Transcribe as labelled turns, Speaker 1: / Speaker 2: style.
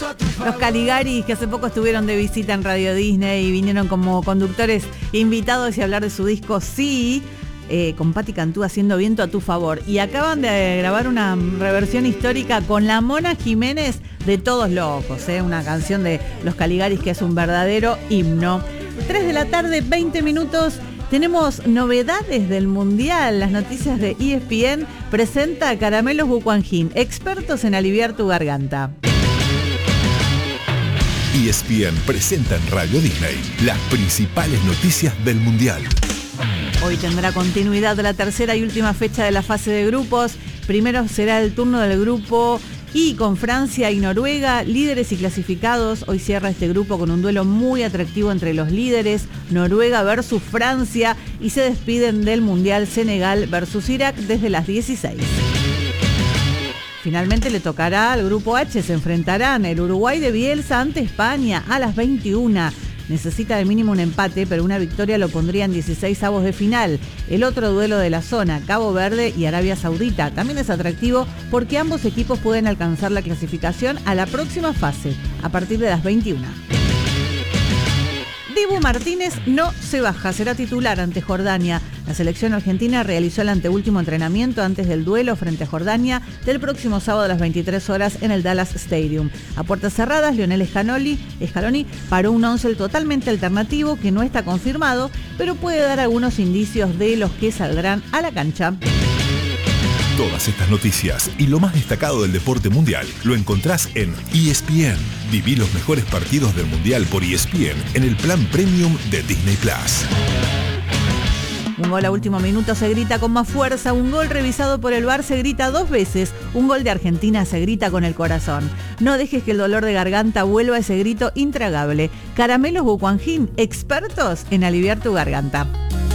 Speaker 1: Los Caligaris, que hace poco estuvieron de visita en Radio Disney y vinieron como conductores invitados y hablar de su disco Sí, con Patti Cantú haciendo Viento a tu favor. Y acaban de grabar una reversión histórica con la Mona Jiménez de Todos Locos, una canción de Los Caligaris que es un verdadero himno. 3 de la tarde, 20 minutos. Tenemos novedades del Mundial. Las noticias de ESPN presenta Caramelos Bucuangín, expertos en aliviar tu garganta.
Speaker 2: ESPN presenta en Radio Disney las principales noticias del Mundial.
Speaker 1: Hoy tendrá continuidad la tercera y última fecha de la fase de grupos. Primero será el turno del grupo I con Francia y Noruega, líderes y clasificados. Hoy cierra este grupo con un duelo muy atractivo entre los líderes, Noruega versus Francia, y se despiden del Mundial Senegal versus Irak desde las 16. Finalmente le tocará al grupo H, se enfrentarán el Uruguay de Bielsa ante España a las 21. Necesita de mínimo un empate, pero una victoria lo pondría en 16avos de final. El otro duelo de la zona, Cabo Verde y Arabia Saudita, también es atractivo porque ambos equipos pueden alcanzar la clasificación a la próxima fase, a partir de las 21. Dibu Martínez no se baja, será titular ante Jordania. La selección argentina realizó el anteúltimo entrenamiento antes del duelo frente a Jordania del próximo sábado a las 23 horas en el Dallas Stadium. A puertas cerradas, Lionel Scaloni paró un once totalmente alternativo que no está confirmado, pero puede dar algunos indicios de los que saldrán a la cancha.
Speaker 2: Todas estas noticias y lo más destacado del deporte mundial lo encontrás en ESPN. Viví los mejores partidos del Mundial por ESPN en el plan premium de Disney Plus.
Speaker 1: Un gol a último minuto se grita con más fuerza, un gol revisado por el VAR se grita 2 veces, un gol de Argentina se grita con el corazón. No dejes que el dolor de garganta vuelva a ese grito intragable. Caramelos Bucuangín, expertos en aliviar tu garganta.